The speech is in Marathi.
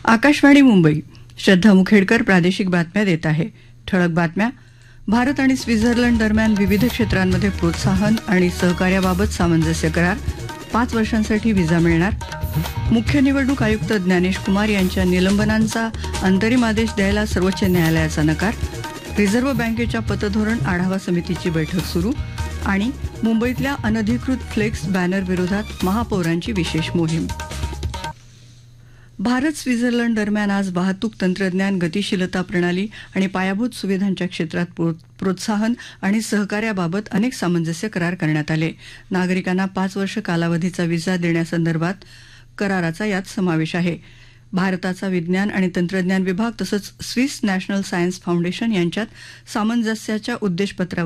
आकाशवाणी मुंबई. श्रद्धा मुखेडकर प्रादेशिक बातम्या देत आहे. ठळक बातम्या. भारत आणि स्वित्झर्लंड दरम्यान विविध क्षेत्रांमध्ये प्रोत्साहन आणि सहकार्याबाबत सामंजस्य करार. 5 वर्षांसाठी व्हिसा मिळणार. मुख्य निवडणूक आयुक्त ज्ञानेश कुमार यांच्या निलंबनांचा अंतरिम आदेश द्यायला सर्वोच्च न्यायालयाचा नकार. रिझर्व्ह बँकेच्या पतधोरण आढावा समितीची बैठक सुरू. आणि मुंबईतल्या अनधिकृत फ्लेक्स बॅनर विरोधात महापौरांची विशेष मोहीम. भारत स्वित्झर्लंड दरम्यान आज वाहतूक तंत्रज्ञान, गतिशीलता प्रणाली आणि पायाभूत सुविधांच्या क्षेत्रात प्रोत्साहन आणि सहकार्याबाबत अनेक सामंजस्य करार करण्यात आले. नागरिकांना 5 वर्ष कालावधीचा व्हिसा देण्यासंदर्भात कराराचा यात समावेश आहे. भारताचा विज्ञान आणि तंत्रज्ञान विभाग तसंच स्विस नॅशनल सायन्स फाउंडेशन यांच्यात सामंजस्याच्या उद्देशपत्रावर